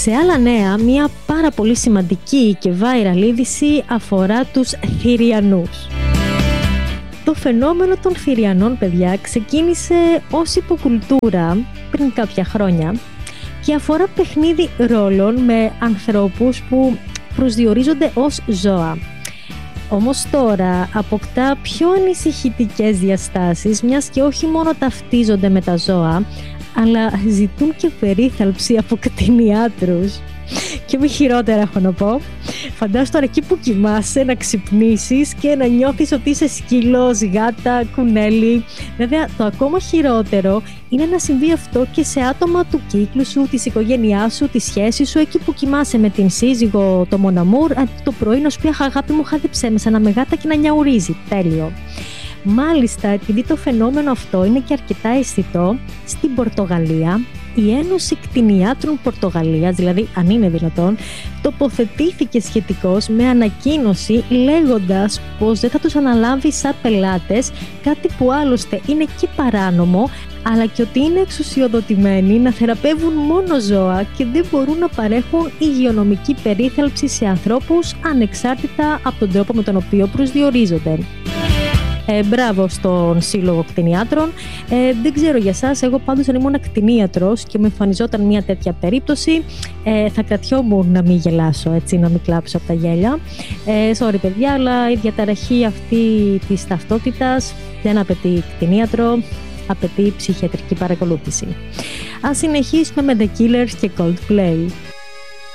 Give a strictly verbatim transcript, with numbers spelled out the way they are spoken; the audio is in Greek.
Σε άλλα νέα, μια πάρα πολύ σημαντική και viral είδηση αφορά τους θηριανούς. Το φαινόμενο των θηριανών, παιδιά, ξεκίνησε ως υποκουλτούρα πριν κάποια χρόνια και αφορά παιχνίδι ρόλων με ανθρώπους που προσδιορίζονται ως ζώα. Όμως τώρα αποκτά πιο ανησυχητικές διαστάσεις, μιας και όχι μόνο ταυτίζονται με τα ζώα, αλλά ζητούν και περίθαλψη από κτηνιάτρους. Και μη χειρότερα έχω να πω. Φαντάσου τώρα εκεί που κοιμάσαι να ξυπνήσεις και να νιώθεις ότι είσαι σκύλος, γάτα, κουνέλι. Βέβαια, το ακόμα χειρότερο είναι να συμβεί αυτό και σε άτομα του κύκλου σου, της οικογένειάς σου, της σχέσης σου, εκεί που κοιμάσαι με την σύζυγο, το μοναμούρ, το πρωί να σου πει «Αχ, αγάπη μου, χάδεψέ με σαν ένα γάτα» και να νιαουρίζει. Τέλειο. Μάλιστα, επειδή το φαινόμενο αυτό είναι και αρκετά αισθητό, στην Πορτογαλία, η Ένωση Κτηνιάτρων Πορτογαλίας, δηλαδή αν είναι δυνατόν, τοποθετήθηκε σχετικώς με ανακοίνωση λέγοντας πως δεν θα τους αναλάβει σαν πελάτες, κάτι που άλλωστε είναι και παράνομο, αλλά και ότι είναι εξουσιοδοτημένοι να θεραπεύουν μόνο ζώα και δεν μπορούν να παρέχουν υγειονομική περίθαλψη σε ανθρώπους ανεξάρτητα από τον τρόπο με τον οποίο προσδιορίζονται. Ε, μπράβο στον Σύλλογο Κτηνιάτρων. Ε, δεν ξέρω για εσάς, εγώ πάντως αν ήμουν κτηνίατρος και με εμφανιζόταν μια τέτοια περίπτωση, ε, θα κρατιόμουν να μην γελάσω, έτσι, να μην κλάψω από τα γέλια. Ε, sorry παιδιά, αλλά η διαταραχή αυτή της ταυτότητας δεν απαιτεί κτηνίατρο, απαιτεί ψυχιατρική παρακολούθηση. Ας συνεχίσουμε με The Killers και Coldplay.